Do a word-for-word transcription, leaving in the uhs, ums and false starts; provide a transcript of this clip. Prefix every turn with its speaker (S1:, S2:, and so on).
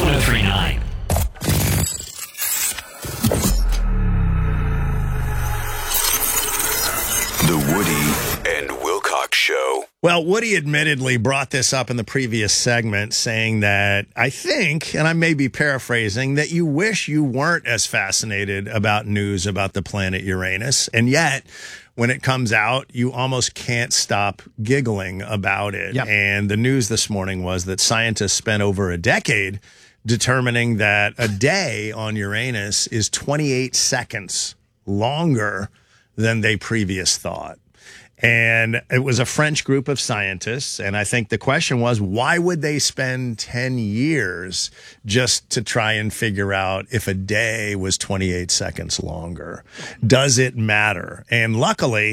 S1: one oh three point nine.
S2: The Woody and Wilcox Show.
S3: Well, Woody admittedly brought this up in the previous segment, saying that I think, and I may be paraphrasing, that you wish you weren't as fascinated about news about the planet Uranus. And yet, when it comes out, you almost can't stop giggling about it.
S4: Yep.
S3: And the news this morning was that scientists spent over a decade determining that a day on Uranus is twenty-eight seconds longer than they previous thought. And it was a French group of scientists. And I think the question was, why would they spend ten years just to try and figure out if a day was twenty-eight seconds longer? Does it matter? And luckily,